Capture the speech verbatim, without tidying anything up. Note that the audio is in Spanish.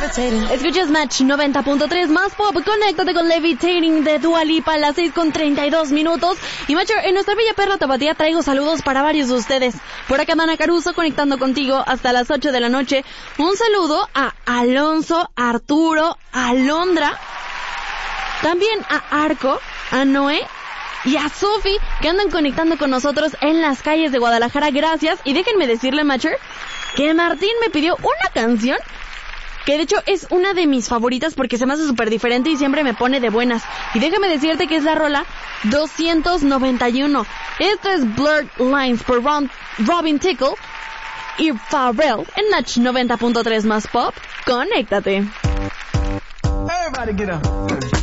Escuchas Match noventa punto tres más pop. Conéctate con Levitating de Dua Lipa a las seis con treinta y dos minutos. Y Matcher, en nuestra bella perla tapatía traigo saludos para varios de ustedes. Por acá Dana Caruso conectando contigo hasta las ocho de la noche. Un saludo a Alonso, Arturo, Alondra, también a Arco, a Noé y a Sofi, que andan conectando con nosotros en las calles de Guadalajara. Gracias. Y déjenme decirle, Matcher, que Martín me pidió una canción que de hecho es una de mis favoritas porque se me hace súper diferente y siempre me pone de buenas. Y déjame decirte que es la rola doscientos noventa y uno. Esto es Blurred Lines por Ron, Robin Tickle y Pharrell en Match noventa punto tres más pop. Conéctate. Everybody get up.